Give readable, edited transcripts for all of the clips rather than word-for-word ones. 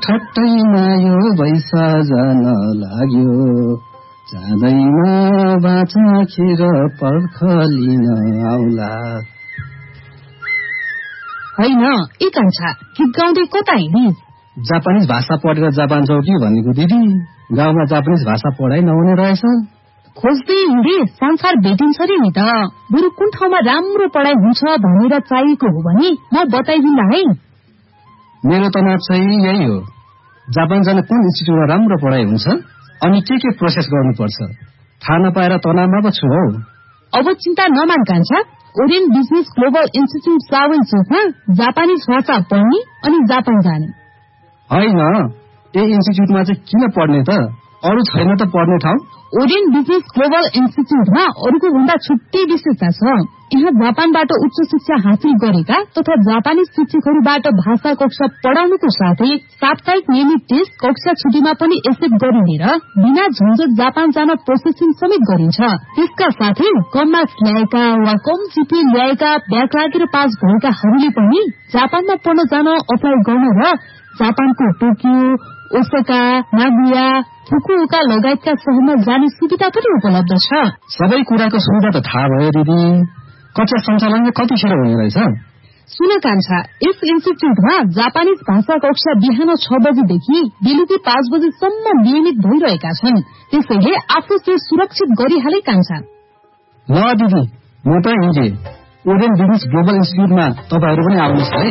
ठट्टैमा यो बैसा जान लाग्यो जाँदैमा बाचा खेर पर्ख लिन आउला। होइन ए कान्छा गीत गाउँदै कता हिँडी? जापानिज भाषा पढेर जापान जाऊ कि भनेको दिदी। गाउँमा जापानिज भाषा पढाइ नहुने रहेछ। खोज्दै हिँडे संसार भेटिन्छ रे नि त। बरु कुन ठाउँमा राम्रो पढाइ हुन्छ भनेर चाहिएको हो भने म बताइदिन्ला है। मेरो तनाव चाहिँ यही हो, जापान जान कुन इन्स्टिट्युटमा राम्रो पढाइ हुन्छ अनि के प्रोसेस गर्नुपर्छ थाहा नपाएर तनावमा पो छु हौ। अब चिन्ता नमान कान्छा, ओरियन्ट बिजनेस ग्लोबल इन्स्टिट्युट सावल चोकमा जापानिज भाषा पढ्ने अनि जापान जाने। होइन, ए इन्स्टिट्युटमा चाहिँ किन पढ्ने त? अरू छैन त पढ्ने ठाउँ? ओरियन्ट बिजनेस ग्लोबल इन्स्टिट्युटमा अरूको भन्दा छुट्टै विशेषता छ। यहाँ जापानबाट उच्च शिक्षा हासिल गरेका तथा जापानिज शिक्षकहरूबाट भाषा कक्षा पढाउनुको साथै साप्ताहिक नियमित टेस्ट कक्षा छुट्टीमा पनि एक्सेप्ट गरिने र बिना झन्झट जापान जान प्रोसेसिङ समेत गरिन्छ। त्यसका साथै कम मार्क्स ल्याएका वा कम जिपी ल्याएका ब्याक लागेर पास भएकाहरूले पनि जापानमा पढ्न जान अप्लाई गर्न र जापानको टोकियो, ओसाका, नागोया, फुकुओका लगायतका शहरमा जाने सुविधा पनि उपलब्ध छ। सबै कुराको सुविधा त थाहा भयो दिदी। कक्षा सञ्चालन कतिखेर हुने रहेछ? सुन कान्छा, यस इन्स्टिट्युटमा जापानिज भाषा कक्षा बिहान 6 बजेदेखि बेलुकी 5 बजेसम्म नियमित भइरहेका छन्। त्यसैले आफू सुरक्षित गरिहाले कान्छा। ल दिदी, म त हिँडे। ओरियन्ट बिजनेस ग्लोबल इन्स्टिट्युटमा तपाईहरू पनि आउनुहोस् है।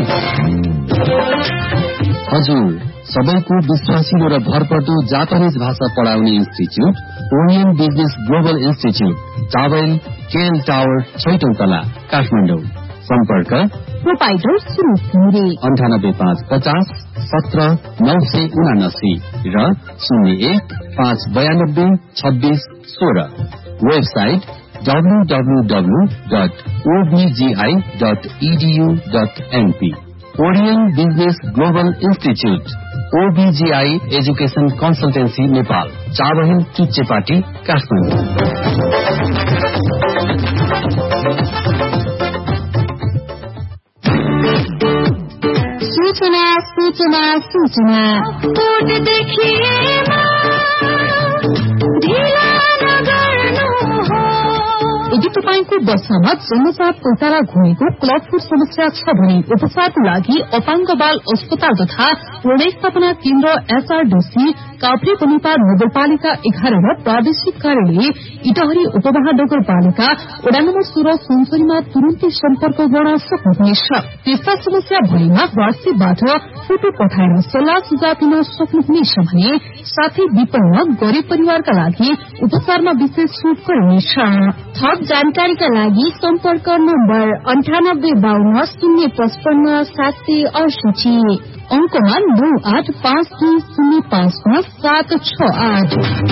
हजुर, सबैको विश्वासिलो र भरपर्दो जापानिज भाषा पढाउने institute orient business global institute, towel KL tower, 6औं तला, काठमाडौँ। सम्पर्क प्रोपाइटर सुरेश घिमिरे 98550 17 979 र 01-592-26-16। Website www.obgi.edu.np। Orient business global institute, OBGI education consultancy Nepal, Chabahil किच्चेपाटी, Kathmandu. सूचना सूचना सूचना यदि तपाईंको बच्चामा जन्मजात पैतारा घुमेको क्लबफुट समस्या छ भने उपचारको लागि अपाङ्ग बाल अस्पताल तथा पुनर्स्थापना केन्द्र SRDC काभ्रे बनिपार नगरपालिका 11 र प्रादेशिक कार्यालय इटहरी उपमहानगरपालिका वडा नम्बर 16 सुनसरीमा तुरुन्तै सम्पर्क गर्न सक्नुहुनेछ। त्यस्ता समस्या भएमा WhatsAppबाट फोटो पठाएर सल्लाह सुझाव दिन सक्नुहुनेछ भने साथै विपन्न गरिब परिवारका लागि उपचारमा विशेष छुट गरिनेछ। थप जानकारीका लागि सम्पर्क नम्बर 9852 055 768 अङ्कमा 9852055768।